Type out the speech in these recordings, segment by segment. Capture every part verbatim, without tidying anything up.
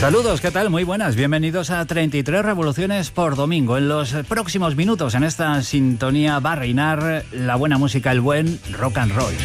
Saludos, ¿qué tal? Muy buenas, bienvenidos a treinta y tres Revoluciones por Domingo. En los próximos minutos en esta sintonía va a reinar la buena música, el buen rock and roll.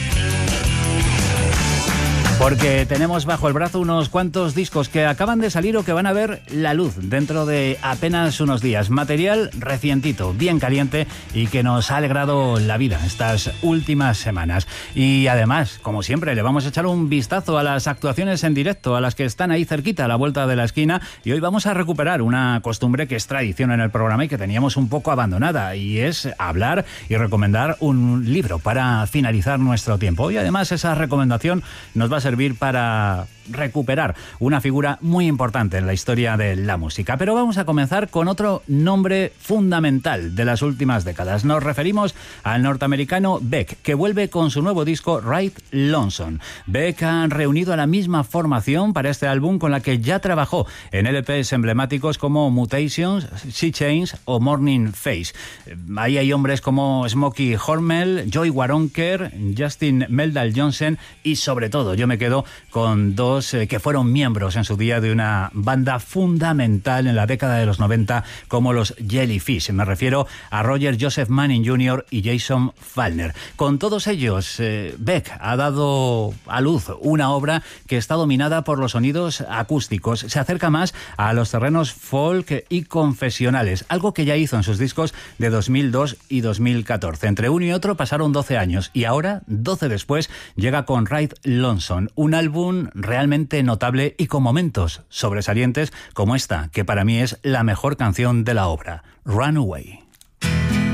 Porque tenemos bajo el brazo unos cuantos discos que acaban de salir o que van a ver la luz dentro de apenas unos días. Material recientito, bien caliente y que nos ha alegrado la vida estas últimas semanas. Y además, como siempre, le vamos a echar un vistazo a las actuaciones en directo, a las que están ahí cerquita, a la vuelta de la esquina. Y hoy vamos a recuperar una costumbre que es tradición en el programa y que teníamos un poco abandonada. Y es hablar y recomendar un libro para finalizar nuestro tiempo. Y además esa recomendación nos va a servir para recuperar una figura muy importante en la historia de la música. Pero vamos a comenzar con otro nombre fundamental de las últimas décadas. Nos referimos al norteamericano Beck, que vuelve con su nuevo disco Ride Lonesome. Beck ha reunido a la misma formación para este álbum con la que ya trabajó en L Pes emblemáticos como Mutations, Sea Change o Morning Face. Ahí hay hombres como Smokey Hormel, Joey Waronker, Justin Meldal-Johnsen y sobre todo yo me quedo con dos que fueron miembros en su día de una banda fundamental en la década de los noventa como los Jellyfish. Me refiero a Roger Joseph Manning junior y Jason Falkner. Con todos ellos, eh, Beck ha dado a luz una obra que está dominada por los sonidos acústicos. Se acerca más a los terrenos folk y confesionales, algo que ya hizo en sus discos de dos mil dos y dos mil catorce. Entre uno y otro pasaron doce años y ahora, doce después, llega con Ride Lonesome, un álbum realmente notable y con momentos sobresalientes como esta, que para mí es la mejor canción de la obra, Runaway.